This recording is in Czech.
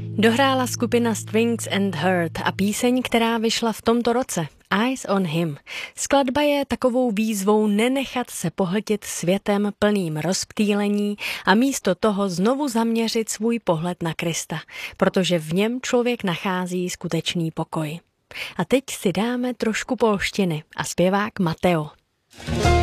Dohrála skupina Strings and Hurt a píseň, která vyšla v tomto roce, Eyes on Him. Skladba je takovou výzvou nenechat se pohltit světem plným rozptýlení a místo toho znovu zaměřit svůj pohled na Krista, protože v něm člověk nachází skutečný pokoj. A teď si dáme trošku polštiny a zpěvák Mateo.